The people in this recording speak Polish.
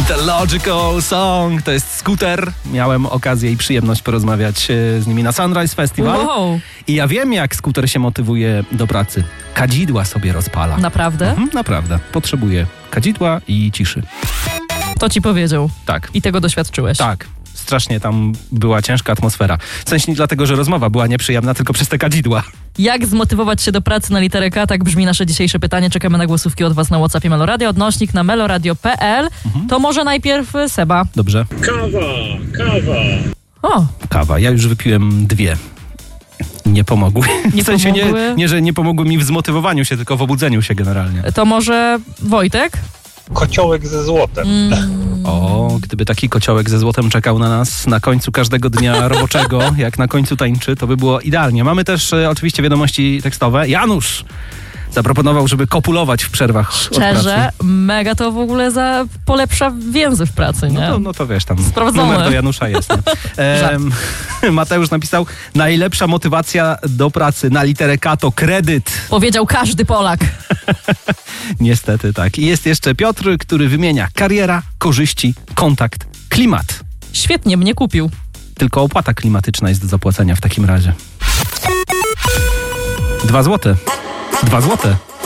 The Logical Song, to jest Scooter. Miałem okazję i przyjemność porozmawiać z nimi na Sunrise Festival. Wow. I ja wiem, jak Scooter się motywuje do pracy. Kadzidła sobie rozpala. Naprawdę? Naprawdę. Potrzebuje kadzidła i ciszy. To ci powiedział. Tak. I tego doświadczyłeś. Tak. Strasznie tam była ciężka atmosfera. W sensie nie dlatego, że rozmowa była nieprzyjemna, tylko przez te kadzidła. Jak zmotywować się do pracy na literę K? Tak brzmi nasze dzisiejsze pytanie. Czekamy na głosówki od was na WhatsAppie Meloradio. Odnośnik na meloradio.pl. To może najpierw Seba. Dobrze. Kawa. O, Kawa. Ja już wypiłem 2. Nie pomogły. Nie W sensie pomogły? nie, że nie pomogły mi w zmotywowaniu się, tylko w obudzeniu się generalnie. to może Wojtek? Kociołek ze złotem. O, gdyby taki kociołek ze złotem czekał na nas na końcu każdego dnia roboczego, jak na końcu tańczy, to by było idealnie. Mamy też oczywiście wiadomości tekstowe. Janusz zaproponował, żeby kopulować w przerwach od Szczerze, pracy. mega to w ogóle polepsza więzy w pracy, nie? No to wiesz, tam Sprawdzone. numer do Janusza jest. Mateusz napisał, najlepsza motywacja do pracy na literę K to kredyt. Powiedział każdy Polak. Niestety tak. I jest jeszcze Piotr, który wymienia kariera, korzyści, kontakt, klimat. Świetnie, mnie kupił. Tylko opłata klimatyczna jest do zapłacenia w takim razie. 2 złote. 2 złote.